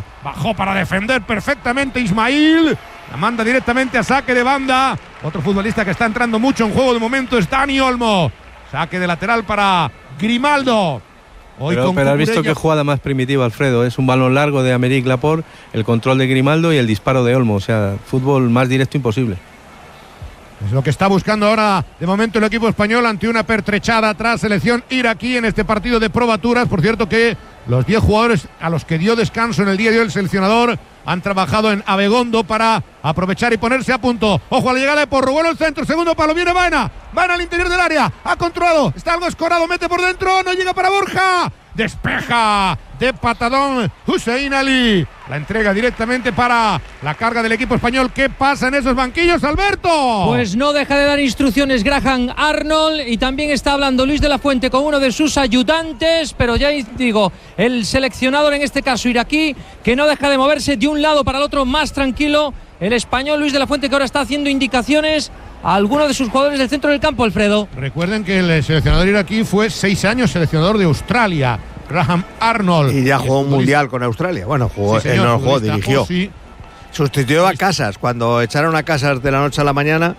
España. Bajó para defender perfectamente Ismail. La manda directamente a saque de banda. Otro futbolista que está entrando mucho en juego de momento es Dani Olmo. Saque de lateral para Grimaldo. Pero has visto qué jugada más primitiva, Alfredo. Es un balón largo de Aymeric Laporte, el control de Grimaldo y el disparo de Olmo. O sea, fútbol más directo imposible. Es lo que está buscando ahora de momento el equipo español ante una pertrechada tras selección iraquí en este partido de probaturas. Por cierto que los 10 jugadores a los que dio descanso en el día de hoy el seleccionador han trabajado en Abegondo para aprovechar y ponerse a punto. Ojo a la llegada de Porro, bueno el centro, segundo palo, viene Baena al interior del área, ha controlado, está algo escorado, mete por dentro, no llega para Borja, despeja de patadón Hussein Ali, la entrega directamente para la carga del equipo español. ¿Qué pasa en esos banquillos, Alberto? Pues no deja de dar instrucciones Graham Arnold y también está hablando Luis de la Fuente con uno de sus ayudantes, pero ya digo, el seleccionador en este caso iraquí, que no deja de moverse de un lado para el otro más tranquilo, el español Luis de la Fuente, que ahora está haciendo indicaciones a algunos de sus jugadores del centro del campo, Alfredo. Recuerden que el seleccionador iraquí fue 6 años seleccionador de Australia, Graham Arnold. Y ya jugó un mundial con Australia. Bueno, jugó, sí, señor, él no jugó, dirigió. Sí. Sustituyó a Casas. Cuando echaron a Casas de la noche a la mañana,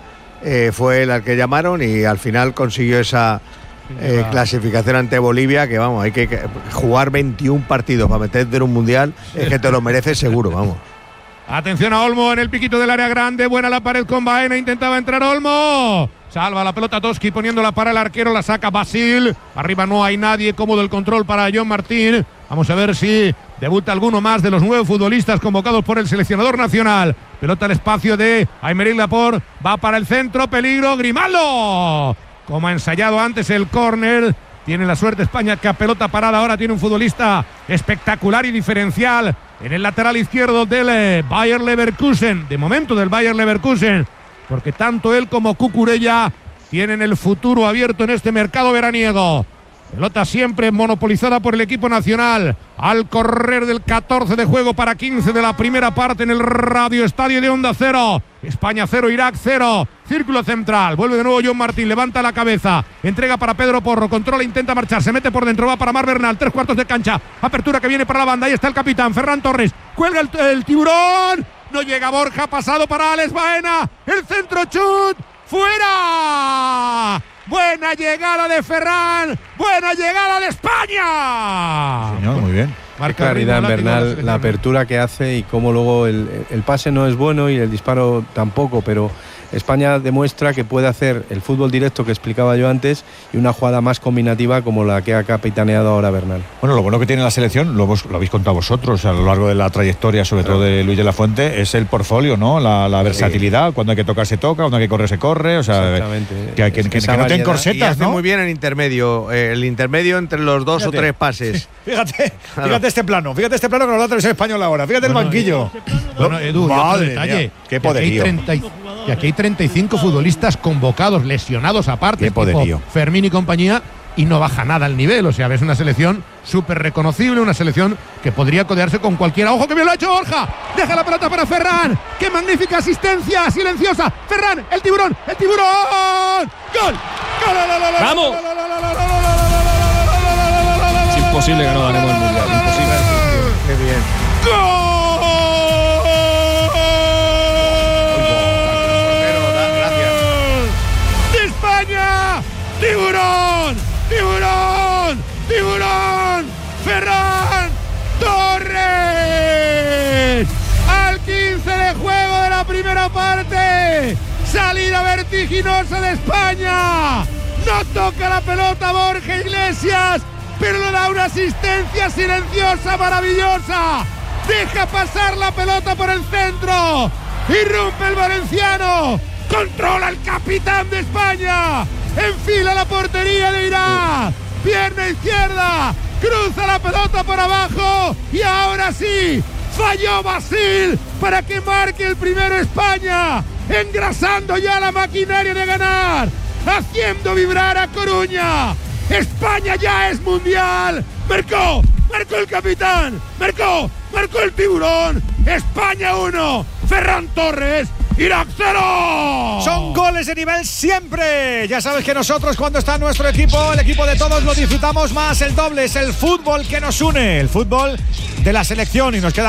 fue el que llamaron y al final consiguió esa clasificación ante Bolivia, que vamos, hay que jugar 21 partidos para meterte en un mundial, es que te lo mereces seguro, vamos. Atención a Olmo en el piquito del área grande, buena la pared con Baena, intentaba entrar Olmo. Salva la pelota Toski poniéndola para el arquero, la saca Basil. Arriba no hay nadie, cómodo el control para John Martín. Vamos a ver si debuta alguno más de los 9 futbolistas convocados por el seleccionador nacional. Pelota al espacio de Aymeric Laporte, va para el centro, peligro, Grimaldo. Como ha ensayado antes el córner. Tiene la suerte España que a pelota parada ahora tiene un futbolista espectacular y diferencial en el lateral izquierdo del Bayer Leverkusen. De momento del Bayer Leverkusen, porque tanto él como Cucurella tienen el futuro abierto en este mercado veraniego. Pelota siempre monopolizada por el equipo nacional. Al correr del 14 de juego para 15 de la primera parte en el Radio Estadio de Onda Cero. España 0, Irak 0. Círculo central. Vuelve de nuevo John Martín. Levanta la cabeza. Entrega para Pedro Porro. Controla, intenta marchar. Se mete por dentro. Va para Mar Bernal. 3/4 de cancha. Apertura que viene para la banda. Ahí está el capitán Ferran Torres. Cuelga el tiburón. No llega Borja. Pasado para Alex Baena. El centro chut. ¡Fuera! Buena llegada de Ferran, buena llegada de España. Señor, muy bien. Marca claridad en Bernal, la apertura que hace y cómo luego el pase no es bueno y el disparo tampoco, pero España demuestra que puede hacer el fútbol directo que explicaba yo antes y una jugada más combinativa como la que ha capitaneado ahora Bernal. Bueno, lo bueno que tiene la selección, lo habéis contado vosotros a lo largo de la trayectoria, sobre todo de Luis de la Fuente, es el portfolio, ¿no? La versatilidad, cuando hay que tocar se toca, cuando hay que correr se corre, o sea, que no te encorsetas, y hace ¿no? muy bien el intermedio entre los 2 o 3 pases. Fíjate este plano que nos da la televisión española ahora, fíjate el banquillo. Bueno, Edu, madre detalle, mía, qué poderío. Y aquí hay 35 futbolistas convocados, lesionados aparte, tipo Fermín y compañía, y no baja nada el nivel. O sea, ves una selección súper reconocible, una selección que podría codearse con cualquiera. ¡Ojo que bien lo ha hecho Borja! Deja la pelota para Ferran. ¡Qué magnífica asistencia! ¡Silenciosa! ¡Ferran! ¡El tiburón! ¡El tiburón! ¡Gol! ¡Vamos! Es imposible que no ganemos el mundial. Imposible. ¡Qué bien! ¡Gol! ¡Tiburón! ¡Tiburón! ¡Tiburón! ¡Ferran Torres! Al 15 de juego de la primera parte. Salida vertiginosa de España. No toca la pelota Borja Iglesias, pero le da una asistencia silenciosa, maravillosa. Deja pasar la pelota por el centro. Irrumpe el valenciano. Controla el capitán de España. Enfila la portería de Irak. Pierna izquierda. Cruza la pelota por abajo. Y ahora sí. Falló Basil para que marque el primero España. Engrasando ya la maquinaria de ganar. Haciendo vibrar a Coruña. España ya es mundial. Marcó el capitán. Marcó el tiburón. España 1. Ferran Torres. Irak 0. Son goles de nivel siempre. Ya sabes que nosotros cuando está nuestro equipo, el equipo de todos, lo disfrutamos más. El doble es el fútbol que nos une, el fútbol de la selección, y nos queda